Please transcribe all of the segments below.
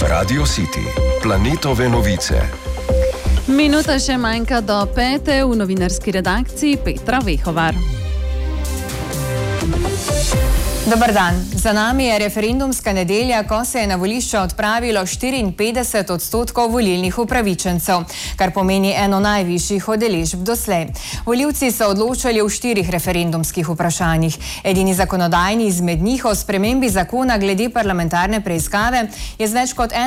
Radio City, planetove novice. Minuta še manjka do 5. v novinarski redakciji Petra Vehovar. Dobar dan. Za nami je referendumska nedelja, ko se je na volišča odpravilo 54% volilnih upravičencev, kar pomeni eno najvišjih udeležb doslej. Volivci so odločali v 4 referendumskih vprašanjih. Edini zakonodajni izmed njih o spremembi zakona glede parlamentarne preiskave je z več kot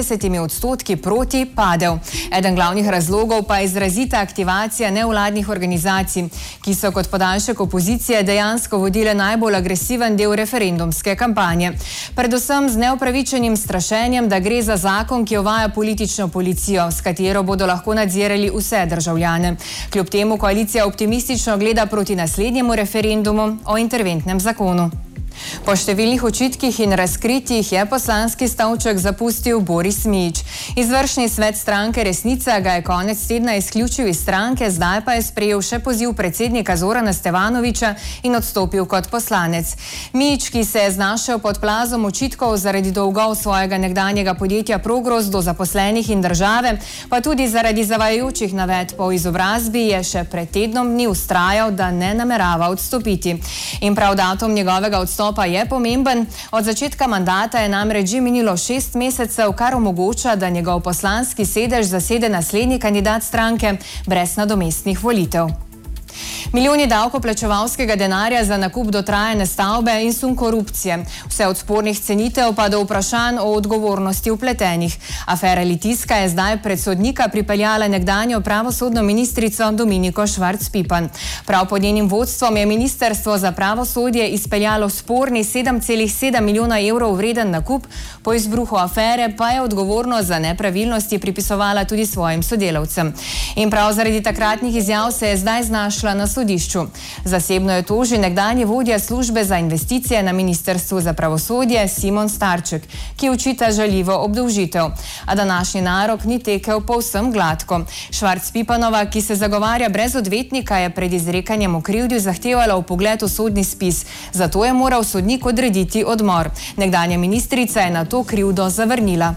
51% proti padel. Eden glavnih razlogov pa je izrazita aktivacija nevladnih organizacij, ki so kot podaljšek opozicije dejansko vodile najbolj agresiven del referendumske kampanje. Predvsem z neupravičenim strašenjem, da gre za zakon, ki uvaja politično policijo, s katero bodo lahko nadzirali vse državljane. Kljub temu koalicija optimistično gleda proti naslednjemu referendumu o interventnem zakonu. Po številnih očitkih in razkritjih je poslanski stolček zapustil Boris Mijić. Izvršni svet stranke Resnica ga je konec tedna izključil iz stranke, zdaj pa je sprejel še poziv predsednika Zorana Stevanovića in odstopil kot poslanec. Mijić, ki se je znašel pod plazom očitkov zaradi dolgov svojega nekdanjega podjetja Progros do zaposlenih in države, pa tudi zaradi zavajajočih navedb o izobrazbi, je še pred tednom dni vztrajal, da ne namerava odstopiti. In prav datum njegovega odstopa pa je pomemben. Od začetka mandata je namreč že minilo 6 mesecev, kar omogoča, da njegov poslanski sedež zasede naslednji kandidat stranke brez nadomestnih volitev. Milijoni davkoplačevalskega denarja za nakup dotrajane stavbe in sum korupcije. Vse od spornih cenitev pa do vprašanj o odgovornosti vpletenih. Afera Litijska je zdaj pred sodnika pripeljala nekdanjo pravosodno ministrico Dominiko Švarc Pipan. Prav pod njenim vodstvom je Ministrstvo za pravosodje izpeljalo sporni 7,7 milijona evrov vreden nakup, po izbruhu afere pa je odgovornost za nepravilnosti pripisovala tudi svojim sodelavcem. In prav zaradi takratnih izjav se je zdaj znašla na sodišču. Zasebno je toži nekdanji vodja službe za investicije na Ministrstvu za pravosodje Simon Starček, ki očita žaljivo obdolžitev. A današnji narok ni tekel povsem gladko. Švarc Pipanova, ki se zagovarja brez odvetnika, je pred izrekanjem o krivdi zahtevala vpogled v sodni spis. Zato je moral sodnik odrediti odmor. Nekdanja ministrica je na to krivdo zavrnila.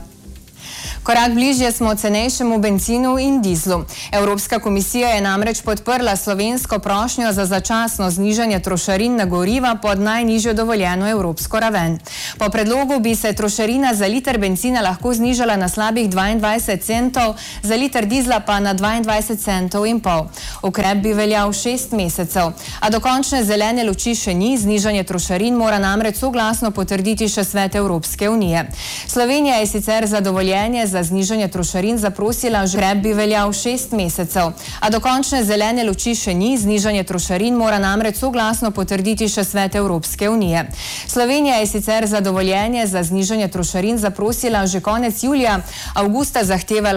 Korak bližje smo cenejšemu bencinu in dizlu. Evropska komisija je namreč podprla slovensko prošnjo za začasno znižanje trošarin na goriva pod najnižjo dovoljeno evropsko raven. Po predlogu bi se trošarina za liter bencina lahko znižala na slabih 22 centov, za liter dizla pa na 22 centov in pol. Ukrep bi veljal 6 mesecev. A dokončne zelene luči še ni, znižanje trošarin mora namreč soglasno potrditi še Svet Evropske unije. Slovenija je sicer za dovoljenje za znižanje trošarin zaprosila, že ukrep bi veljal 6 mesecev. A dokončne zelene luči še ni, znižanje trošarin mora namreč soglasno potrditi še Svet Evropske unije. Slovenija je sicer za dovoljenje za znižanje trošarin zaprosila že konec julija, avgusta zahtevala